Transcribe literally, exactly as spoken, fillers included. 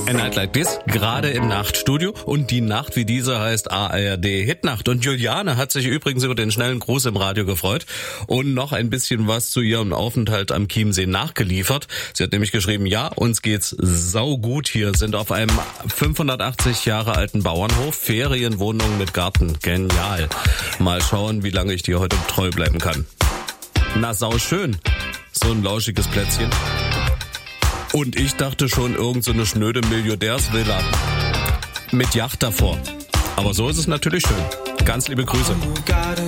A Night Like This, gerade im Nachtstudio. Und die Nacht wie diese heißt A R D Hitnacht. Und Juliane hat sich übrigens über den schnellen Gruß im Radio gefreut und noch ein bisschen was zu ihrem Aufenthalt am Chiemsee nachgeliefert. Sie hat nämlich geschrieben, ja, uns geht's saugut hier, sind auf einem fünfhundertachtzig Jahre alten Bauernhof, Ferienwohnung mit Garten. Genial. Mal schauen, wie lange ich dir heute treu bleiben kann. Na, sau schön. So ein lauschiges Plätzchen. Und ich dachte schon, irgend so eine schnöde Milliardärsvilla mit Yacht davor. Aber so ist es natürlich schön. Ganz liebe Grüße.